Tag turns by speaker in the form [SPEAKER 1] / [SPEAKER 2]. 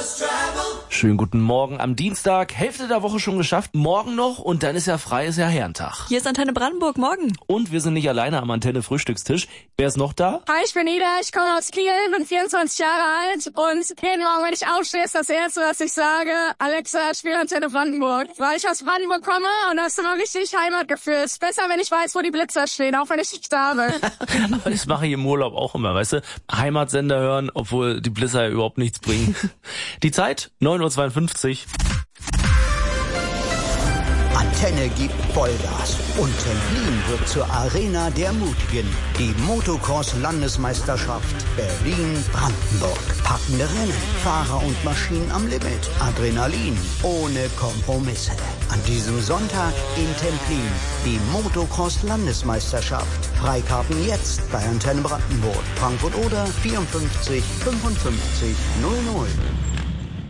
[SPEAKER 1] Schönen guten Morgen am Dienstag. Hälfte der Woche schon geschafft. Morgen noch und dann ist ja frei, ist ja Herrentag.
[SPEAKER 2] Hier ist Antenne Brandenburg, morgen.
[SPEAKER 1] Und wir sind nicht alleine am Antenne-Frühstückstisch. Wer ist noch da?
[SPEAKER 3] Hi, ich bin Ida, ich komme aus Kiel, bin 24 Jahre alt und jeden Morgen, wenn ich aufstehe, ist das Erste, was ich sage, Alexa, spiel Antenne Brandenburg. Weil ich aus Brandenburg komme und das ist immer richtig Heimatgefühl. Ist besser, wenn ich weiß, wo die Blitzer stehen, auch wenn ich nicht da bin.
[SPEAKER 1] Aber das mache ich im Urlaub auch immer, weißt du? Heimatsender hören, obwohl die Blitzer ja überhaupt nichts bringen. Die Zeit, 9:52 Uhr.
[SPEAKER 4] Antenne gibt Vollgas und Templin wird zur Arena der Mutigen. Die Motocross-Landesmeisterschaft Berlin-Brandenburg. Packende Rennen, Fahrer und Maschinen am Limit. Adrenalin ohne Kompromisse. An diesem Sonntag in Templin die Motocross-Landesmeisterschaft. Freikarten jetzt bei Antenne Brandenburg. Frankfurt oder 54 55 00.